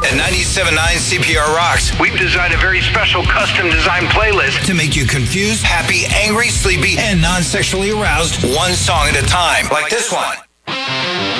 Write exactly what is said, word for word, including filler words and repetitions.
At ninety-seven point nine C P R Rocks, We've designed a very special custom designed playlist to make you confused, happy, angry, sleepy, and non-sexually aroused one song at a time, like this one.